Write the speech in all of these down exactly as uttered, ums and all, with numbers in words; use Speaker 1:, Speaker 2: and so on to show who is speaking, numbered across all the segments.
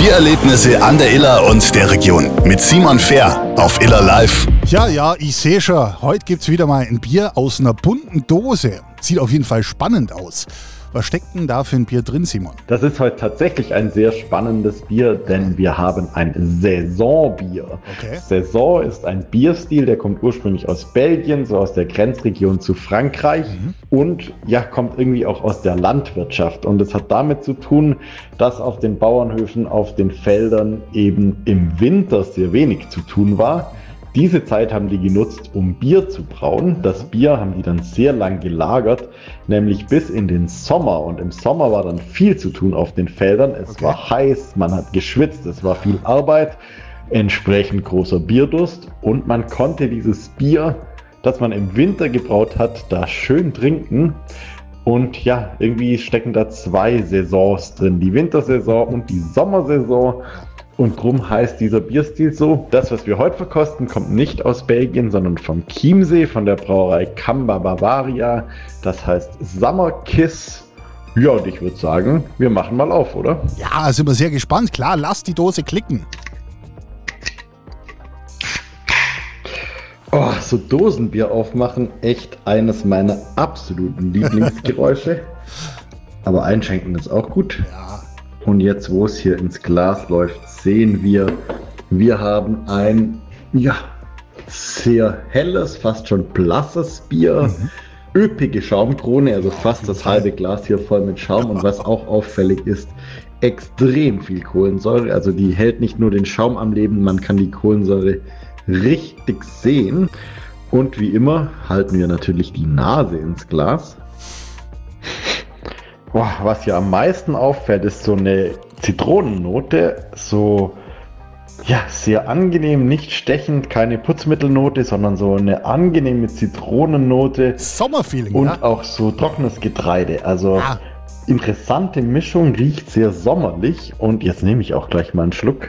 Speaker 1: Biererlebnisse an der Iller und der Region mit Simon Fehr auf Iller Live.
Speaker 2: Ja, ja, ich sehe schon, heute gibt's wieder mal ein Bier aus einer bunten Dose. Sieht auf jeden Fall spannend aus. Was steckt denn da für ein Bier drin, Simon?
Speaker 3: Das ist heute tatsächlich ein sehr spannendes Bier, denn wir haben ein Saisonbier.
Speaker 2: Okay.
Speaker 3: Saison ist ein Bierstil, der kommt ursprünglich aus Belgien, so aus der Grenzregion zu Frankreich mhm. und ja, kommt irgendwie auch aus der Landwirtschaft. Und es hat damit zu tun, dass auf den Bauernhöfen, auf den Feldern eben im Winter sehr wenig zu tun war. Diese Zeit haben die genutzt, um Bier zu brauen. Das Bier haben die dann sehr lang gelagert, nämlich bis in den Sommer. Und im Sommer war dann viel zu tun auf den Feldern. Es okay. war heiß, man hat geschwitzt, es war viel Arbeit, entsprechend großer Bierdurst. Und man konnte dieses Bier, das man im Winter gebraut hat, da schön trinken. Und ja, irgendwie stecken da zwei Saisons drin, die Wintersaison und die Sommersaison. Und drum heißt dieser Bierstil so. Das, was wir heute verkosten, kommt nicht aus Belgien, sondern vom Chiemsee, von der Brauerei Kamba Bavaria. Das heißt Summer Kiss. Ja, und ich würde sagen, wir machen mal auf, oder?
Speaker 2: Ja, sind wir sehr gespannt. Klar, lass die Dose klicken.
Speaker 3: Oh, so Dosenbier aufmachen, echt eines meiner absoluten Lieblingsgeräusche. Aber einschenken ist auch gut.
Speaker 2: Ja.
Speaker 3: Und jetzt, wo es hier ins Glas läuft, sehen wir, wir haben ein ja, sehr helles, fast schon blasses Bier. Mhm. Üppige Schaumkrone, also fast das halbe Glas hier voll mit Schaum. Und was auch auffällig ist, extrem viel Kohlensäure. Also die hält nicht nur den Schaum am Leben, man kann die Kohlensäure richtig sehen. Und wie immer halten wir natürlich die Nase ins Glas. Boah, was hier am meisten auffällt, ist so eine Zitronennote, so ja, sehr angenehm, nicht stechend, keine Putzmittelnote, sondern so eine angenehme Zitronennote.
Speaker 2: Sommerfeeling,
Speaker 3: und
Speaker 2: ja?
Speaker 3: Auch so trockenes Getreide. Also ah. interessante Mischung, riecht sehr sommerlich. Und jetzt nehme ich auch gleich mal einen Schluck.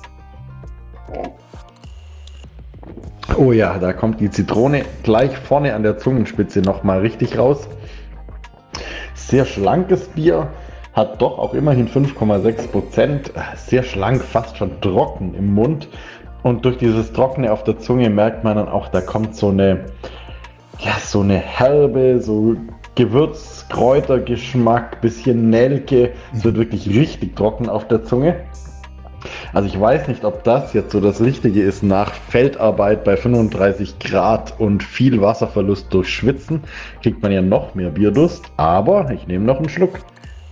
Speaker 3: Oh ja, da kommt die Zitrone gleich vorne an der Zungenspitze nochmal richtig raus. Sehr schlankes Bier, hat doch auch immerhin fünf Komma sechs Prozent, sehr schlank, fast schon trocken im Mund. Und durch dieses Trockene auf der Zunge merkt man dann auch, da kommt so eine, ja, so eine herbe, so Gewürz-, Kräutergeschmack, bisschen Nelke. Es wird wirklich richtig trocken auf der Zunge. Also ich weiß nicht, ob das jetzt so das Richtige ist nach Feldarbeit bei fünfunddreißig Grad und viel Wasserverlust durch Schwitzen. Kriegt man ja noch mehr Bierdurst, aber ich nehme noch einen Schluck.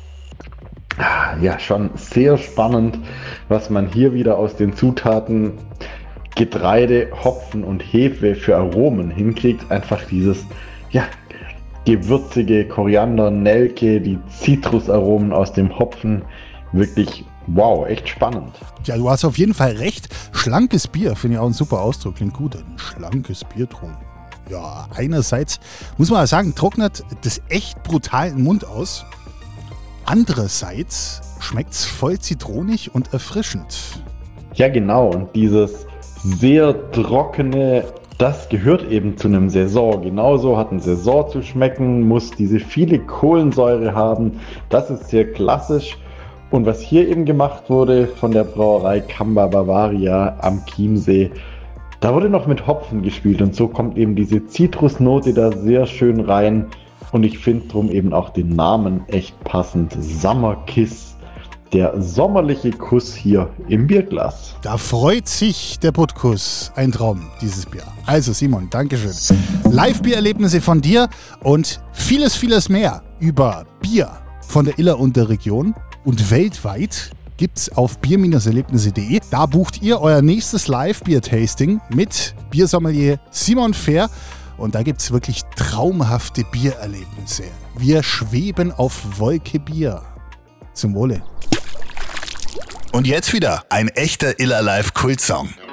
Speaker 3: Ja, schon sehr spannend, was man hier wieder aus den Zutaten Getreide, Hopfen und Hefe für Aromen hinkriegt. Einfach dieses, ja, gewürzige Koriander, Nelke, die Zitrusaromen aus dem Hopfen. Wirklich wow, echt spannend.
Speaker 2: Ja, du hast auf jeden Fall recht. Schlankes Bier, finde ich auch ein super Ausdruck. Klingt gut. Ein schlankes Bier trunken. Ja, einerseits muss man sagen, trocknet das echt brutal im Mund aus. Andererseits schmeckt es voll zitronig und erfrischend.
Speaker 3: Ja, genau. Und dieses sehr trockene, das gehört eben zu einem Saison. Genauso hat ein Saison zu schmecken, muss diese viele Kohlensäure haben. Das ist sehr klassisch. Und was hier eben gemacht wurde von der Brauerei Kamba Bavaria am Chiemsee, da wurde noch mit Hopfen gespielt und so kommt eben diese Zitrusnote da sehr schön rein. Und ich finde drum eben auch den Namen echt passend. Summer Kiss, der sommerliche Kuss hier im Bierglas.
Speaker 2: Da freut sich der Puttkuss. Ein Traum, dieses Bier. Also Simon, Dankeschön. Live-Biererlebnisse von dir und vieles, vieles mehr über Bier von der Iller und der Region. Und weltweit gibt's auf bier erlebnisse punkt de. Da bucht ihr euer nächstes Live-Bier-Tasting mit Biersommelier Simon Fehr. Und da gibt's wirklich traumhafte Biererlebnisse. Wir schweben auf Wolke Bier. Zum Wohle.
Speaker 1: Und jetzt wieder ein echter Iller Live Kultsong.